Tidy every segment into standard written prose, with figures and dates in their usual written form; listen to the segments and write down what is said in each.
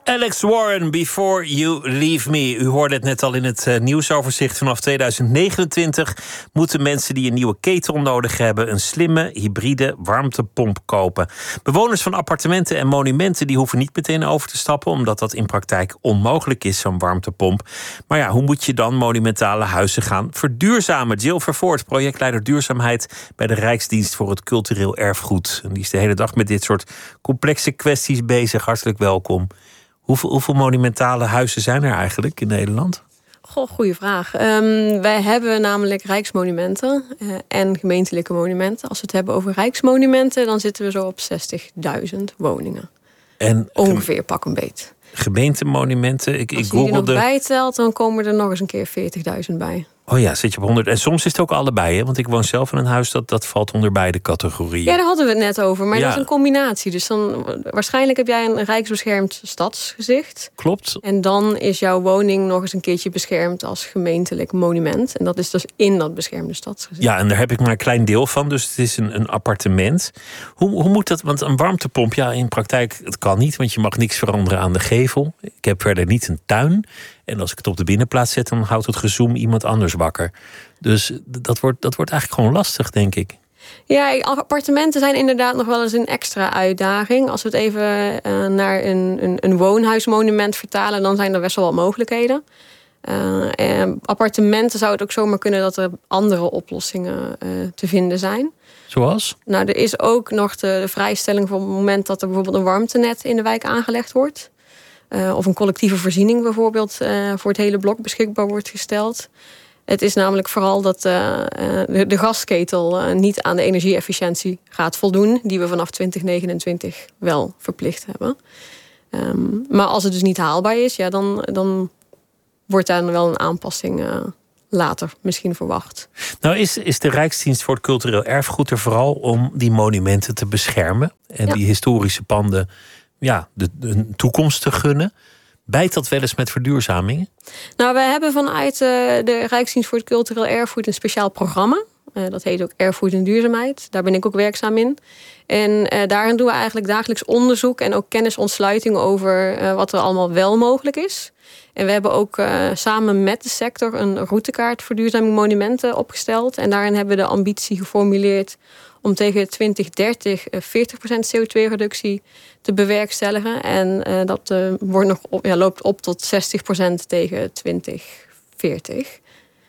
Alex Warren, Before You Leave Me. U hoorde het net al in het nieuwsoverzicht. Vanaf 2029 moeten mensen die een nieuwe ketel nodig hebben een slimme hybride warmtepomp kopen. Bewoners van appartementen en monumenten die hoeven niet meteen over te stappen, omdat dat in praktijk onmogelijk is, zo'n warmtepomp. Maar ja, hoe moet je dan monumentale huizen gaan verduurzamen? Jill Vervoort, projectleider duurzaamheid bij de Rijksdienst voor het Cultureel Erfgoed. En die is de hele dag met dit soort complexe kwesties bezig. Hartelijk welkom. Hoeveel monumentale huizen zijn er eigenlijk in Nederland? Goh, goede vraag. Wij hebben namelijk rijksmonumenten en gemeentelijke monumenten. Als we het hebben over rijksmonumenten, dan zitten we zo op 60.000 woningen. En ongeveer pak een beet. Gemeentemonumenten, ik googelde. Als je die nog bijtelt, dan komen er nog eens een keer 40.000 bij. Oh ja, zit je op 100. En soms is het ook allebei, hè? Want ik woon zelf in een huis dat valt onder beide categorieën. Ja, daar hadden we het net over. Maar dat is een combinatie. Dus dan waarschijnlijk heb jij een rijksbeschermd stadsgezicht. Klopt. En dan is jouw woning nog eens een keertje beschermd als gemeentelijk monument. En dat is dus in dat beschermde stadsgezicht. Ja, en daar heb ik maar een klein deel van. Dus het is een appartement. Hoe moet dat? Want een warmtepomp, ja, in praktijk, het kan niet. Want je mag niks veranderen aan de gevel. Ik heb verder niet een tuin. En als ik het op de binnenplaats zet, dan houdt het gezoem iemand anders wakker. Dus dat wordt eigenlijk gewoon lastig, denk ik. Ja, appartementen zijn inderdaad nog wel eens een extra uitdaging. Als we het even naar een woonhuismonument vertalen, dan zijn er best wel wat mogelijkheden. Appartementen zou het ook zomaar kunnen dat er andere oplossingen te vinden zijn. Zoals? Nou, er is ook nog de vrijstelling voor het moment dat er bijvoorbeeld een warmtenet in de wijk aangelegd wordt. Of een collectieve voorziening bijvoorbeeld voor het hele blok beschikbaar wordt gesteld. Het is namelijk vooral dat de gasketel niet aan de energieefficiëntie gaat voldoen, die we vanaf 2029 wel verplicht hebben. Maar als het dus niet haalbaar is, ja, dan wordt daar wel een aanpassing later misschien verwacht. Nou is de Rijksdienst voor het Cultureel Erfgoed er vooral om die monumenten te beschermen en die historische panden een toekomst te gunnen. Bijt dat wel eens met verduurzamingen? Nou, we hebben vanuit de Rijksdienst voor het Cultureel Erfgoed een speciaal programma. Dat heet ook Erfgoed en Duurzaamheid. Daar ben ik ook werkzaam in. En daarin doen we eigenlijk dagelijks onderzoek en ook kennisontsluiting over wat er allemaal wel mogelijk is. En we hebben ook samen met de sector een routekaart verduurzaming monumenten opgesteld. En daarin hebben we de ambitie geformuleerd om tegen 2030 40% CO2-reductie te bewerkstelligen. En dat loopt op tot 60% tegen 2040.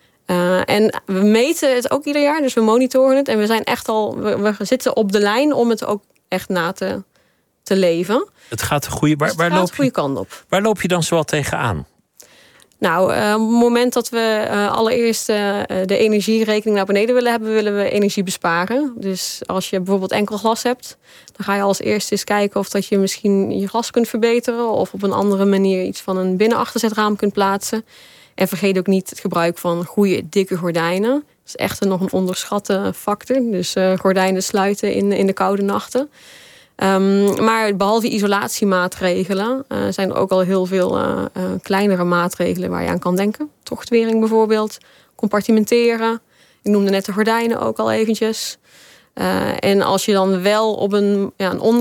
En we meten het ook ieder jaar, dus we monitoren het. En we zijn echt we zitten op de lijn om het ook echt na te leven. Het gaat de goede kant op. Waar loop je dan zoal tegenaan? Nou, op het moment dat we allereerst de energierekening naar beneden willen hebben, willen we energie besparen. Dus als je bijvoorbeeld enkel glas hebt, dan ga je als eerste eens kijken of dat je misschien je glas kunt verbeteren of op een andere manier iets van een binnenachterzetraam kunt plaatsen. En vergeet ook niet het gebruik van goede, dikke gordijnen. Dat is echt nog een onderschatte factor. Dus gordijnen sluiten in de koude nachten. Maar behalve isolatiemaatregelen zijn er ook al heel veel kleinere maatregelen waar je aan kan denken. Tochtwering bijvoorbeeld, compartimenteren. Ik noemde net de gordijnen ook al eventjes. En als je dan wel op een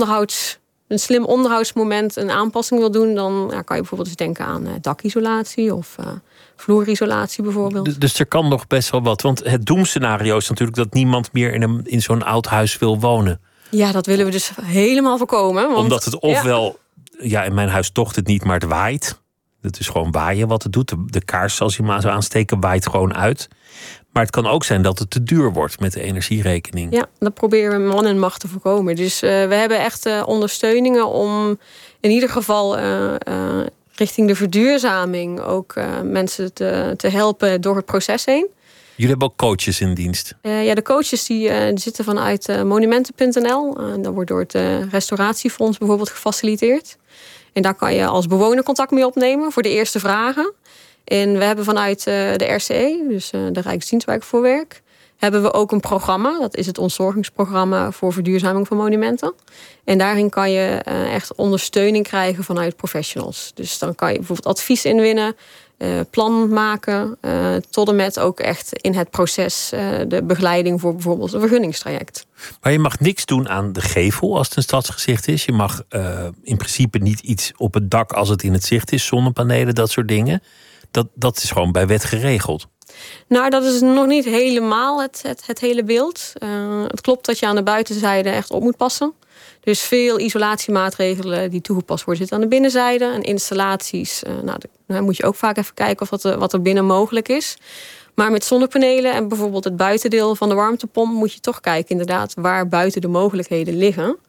slim onderhoudsmoment een aanpassing wil doen, dan kan je bijvoorbeeld eens denken aan dakisolatie of vloerisolatie bijvoorbeeld. Dus er kan nog best wel wat. Want het doemscenario is natuurlijk dat niemand meer in zo'n oud huis wil wonen. Ja, dat willen we dus helemaal voorkomen. Want, omdat het ofwel, in mijn huis tocht het niet, maar het waait. Het is gewoon waaien wat het doet. De kaars, als je hem zou aansteken, waait gewoon uit. Maar het kan ook zijn dat het te duur wordt met de energierekening. Ja, dat proberen we man en macht te voorkomen. Dus we hebben echt ondersteuningen om in ieder geval richting de verduurzaming ook mensen te helpen door het proces heen. Jullie hebben ook coaches in dienst? De coaches die zitten vanuit monumenten.nl. Dat wordt door het restauratiefonds bijvoorbeeld gefaciliteerd. En daar kan je als bewoner contact mee opnemen voor de eerste vragen. En we hebben vanuit de RCE, dus de Rijksdienstwijk voor Werk, hebben we ook een programma. Dat is het ontzorgingsprogramma voor verduurzaming van monumenten. En daarin kan je echt ondersteuning krijgen vanuit professionals. Dus dan kan je bijvoorbeeld advies inwinnen, plan maken, tot en met ook echt in het proces de begeleiding voor bijvoorbeeld een vergunningstraject. Maar je mag niks doen aan de gevel als het een stadsgezicht is. Je mag in principe niet iets op het dak als het in het zicht is, zonnepanelen, dat soort dingen. Dat is gewoon bij wet geregeld. Nou, dat is nog niet helemaal het hele beeld. Het klopt dat je aan de buitenzijde echt op moet passen. Dus veel isolatiemaatregelen die toegepast worden zitten aan de binnenzijde. En installaties, daar moet je ook vaak even kijken of wat er binnen mogelijk is. Maar met zonnepanelen en bijvoorbeeld het buitendeel van de warmtepomp moet je toch kijken inderdaad waar buiten de mogelijkheden liggen.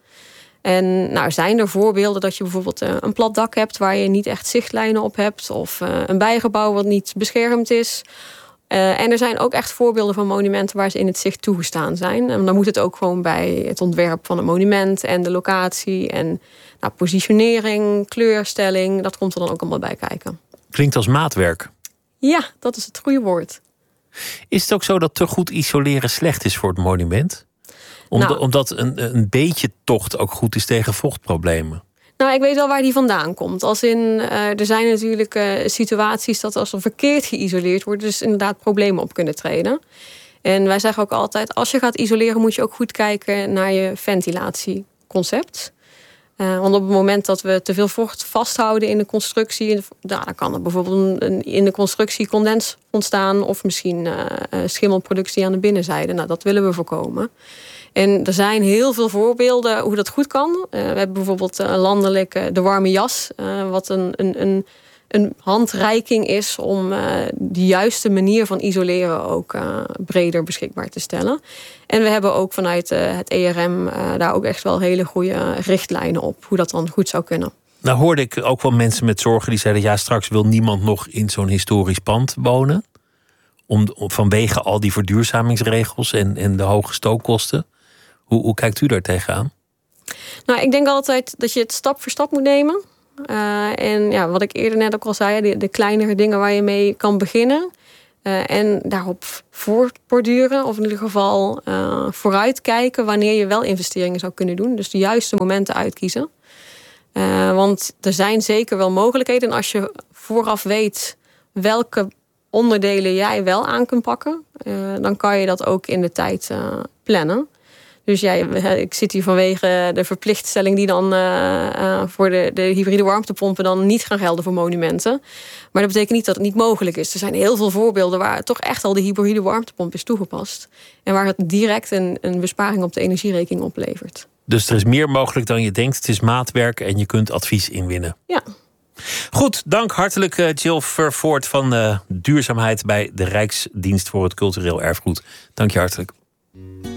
En nou, zijn er voorbeelden dat je bijvoorbeeld een plat dak hebt waar je niet echt zichtlijnen op hebt, of een bijgebouw wat niet beschermd is. En er zijn ook echt voorbeelden van monumenten waar ze in het zicht toegestaan zijn. En dan moet het ook gewoon bij het ontwerp van het monument en de locatie en positionering, kleurstelling, dat komt er dan ook allemaal bij kijken. Klinkt als maatwerk. Ja, dat is het goede woord. Is het ook zo dat te goed isoleren slecht is voor het monument? Omdat een beetje tocht ook goed is tegen vochtproblemen. Nou, ik weet wel waar die vandaan komt. Als in, er zijn natuurlijk situaties dat als er verkeerd geïsoleerd wordt, dus inderdaad problemen op kunnen treden. En wij zeggen ook altijd, als je gaat isoleren, moet je ook goed kijken naar je ventilatieconcept. Want op het moment dat we te veel vocht vasthouden in de constructie, dan kan er bijvoorbeeld in de constructie condens ontstaan of misschien schimmelproductie aan de binnenzijde. Nou, dat willen we voorkomen. En er zijn heel veel voorbeelden hoe dat goed kan. We hebben bijvoorbeeld landelijk de warme jas, wat een handreiking is om de juiste manier van isoleren ook breder beschikbaar te stellen. En we hebben ook vanuit het ERM daar ook echt wel hele goede richtlijnen op hoe dat dan goed zou kunnen. Nou hoorde ik ook wel mensen met zorgen die zeiden, ja, straks wil niemand nog in zo'n historisch pand wonen. Vanwege al die verduurzamingsregels en de hoge stookkosten. Hoe kijkt u daar tegenaan? Nou, ik denk altijd dat je het stap voor stap moet nemen. En ja, wat ik eerder net ook al zei, de kleinere dingen waar je mee kan beginnen. En daarop voortborduren, of in ieder geval vooruitkijken wanneer je wel investeringen zou kunnen doen. Dus de juiste momenten uitkiezen. Want er zijn zeker wel mogelijkheden. En als je vooraf weet welke onderdelen jij wel aan kunt pakken, dan kan je dat ook in de tijd plannen. Dus ik zit hier vanwege de verplichtstelling die dan voor de hybride warmtepompen dan niet gaan gelden voor monumenten. Maar dat betekent niet dat het niet mogelijk is. Er zijn heel veel voorbeelden waar toch echt al de hybride warmtepomp is toegepast. En waar het direct een besparing op de energierekening oplevert. Dus er is meer mogelijk dan je denkt. Het is maatwerk en je kunt advies inwinnen. Ja. Goed, dank hartelijk Jill Vervoort van duurzaamheid bij de Rijksdienst voor het Cultureel Erfgoed. Dank je hartelijk.